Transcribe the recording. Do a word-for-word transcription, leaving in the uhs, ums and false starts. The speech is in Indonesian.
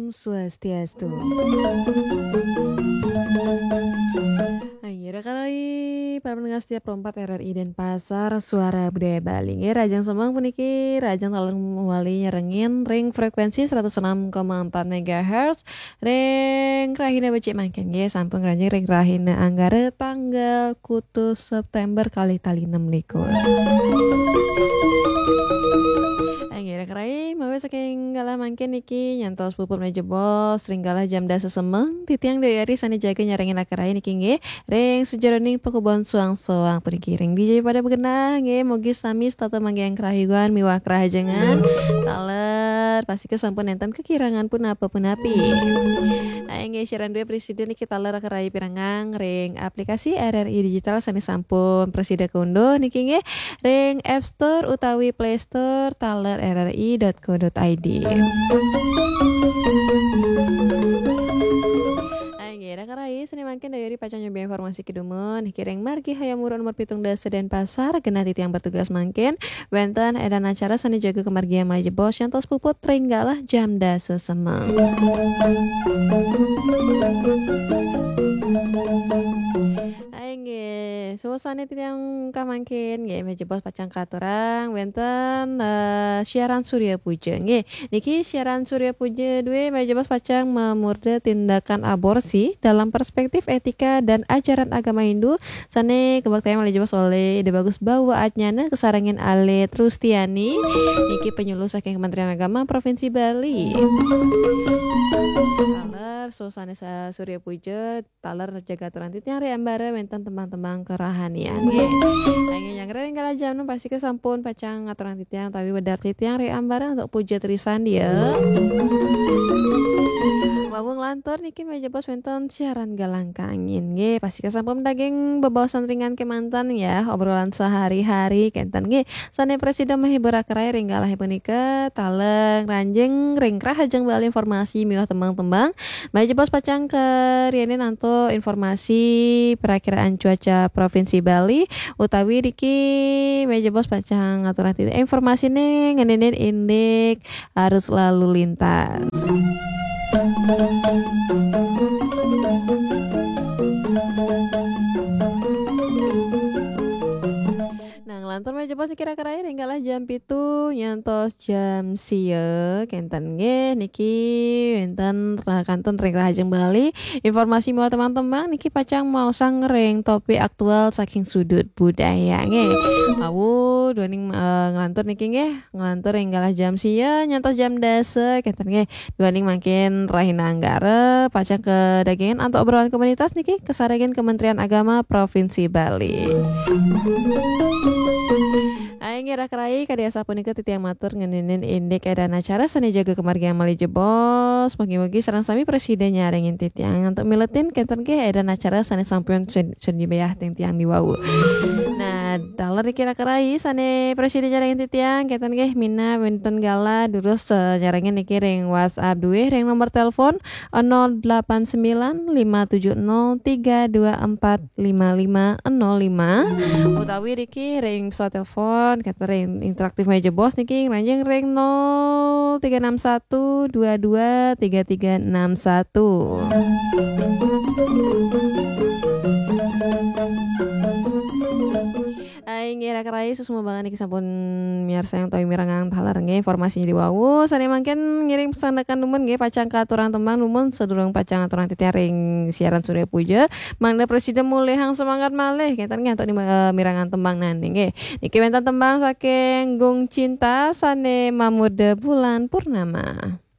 Om Swastiastu. Akhirnya kali para pendengar setiap perempat R R I dan Pasar Suara Budaya Bali. Nggih, Rajang Semang puniki Rajang taler mewali nyerengin ring frekuensi seratus enam koma empat megahertz. Ring rahina becik mangken nggih sampun ranjing ring rahina anggara tanggal kutus September kali tali enam likur. Akhirnya kerai mawe saking galah mangken iki nyantos puput meja bos ringgalah jam dasa semeng titiang dayari sani jaga nyarengin akerai niki nggih ring sejeroning pekebon suang-suang puniki ring D J pada begenah nggih mugi sami tata manggiang kerahiguan miwah kerahajengan taler pasti kesampun enten kekirangan pun apa pun api. Ayo nggih siaran dua presiden iki taler akerai pirangang ring aplikasi R R I digital sani sampun presiden keunduh niki nggih ring App Store utawi Play Store taler r r i dot co dot i d. Ayo karai seni mangkin dayari pacan nyoba informasi kedumun kiring margi hayamurun nomor pitung dasa dan pasar genah titi yang bertugas mangkin wenten edan acara seni jaga kemargian Malaysia bos yang tos puput ringgalah jam dasa semang. Ayo nggih, suasana yang kamangkin nggih meja bos pacang katurang wenten uh, siaran Surya Puja nggih. Niki siaran Surya Puja dua meja bos pacang memurde tindakan aborsi dalam perspektif etika dan ajaran agama Hindu. Sane kebaktian meja bos oleh Ide Bagus Bawa Atnyana kesarangin Ale Trustiani niki penyuluh saking Kementerian Agama Provinsi Bali. Taler suasana Surya Puja taler jaga aturan titiang re ambara wenten tembang-tembang kerahanian nggih. Nanging yang keren kala jam pasti kesampun pacang aturan titiang tapi wedar titiang re ambara untuk puja trisan dia. Wawung lantur niki meja bos wenten siaran galang kangin nggih pasti kesampun daging bebawasan ringan kemantan ya obrolan sehari-hari kenten nggih sane presiden menghibur akerai ringgalah punika taleng ranjeng ringkrah hajeng bali informasi miwah tembang-tembang meja bos pacang ke riene nanto informasi perakiraan cuaca Provinsi Bali utawi diki meja bos pacang aturan titik informasi nih ngenenin indik arus lalu lintas. Nah, lantur meja bos kira-kira ringgalah jam pitu nyantos jam sieu kenten nggih niki wenten kantun ring rahajeng Bali informasi mau teman-teman niki pacang mau sang ring topik aktual saking sudut budaya nggih. Awu duaning uh, ngelantur niki nggih ngelantur ringgalah jam sieu nyantos jam dasa kenten nggih duaning makin rahina anggara pacang ke dagingan atau obrolan komunitas niki kesarengin Kementerian Agama Provinsi Bali. Ayo ngira kerai kadya sapunika titiang matur ngenenin indek edan acara seni jaga kemargian Malaysia bos mugi-mugi sareng sami presiden nyarengin titiang untuk miletin kenten ke edan acara seni sampeun seni bayah tiang diwawu. Nah dalar dikira kerai sane presiden nyarengin titiang kenten ke mina wenten gala durus uh, nyarengin niki ring WhatsApp duwe ring nomor telepon nol delapan sembilan lima tujuh nol tiga dua empat lima lima nol lima utawi diki ring pesawat telepon kata ring interaktif meja bos niki ranjing ring nol tiga enam satu dua dua tiga tiga enam satu. Aing ngira kerai susuma banget niki sampun miarsa yang toy mirangang talar nggih informasinya di wawu sane mangken ngiring pesandakan numun nggih pacang katurang tembang numun sedurung pacang aturan titiang ring siaran Surya Puja mangda presiden mulih hang semangat malih kenten ngantuk di uh, mirangan tembang nani nggih niki wenten tembang saking Gung Cinta sane Mamuda Bulan Purnama.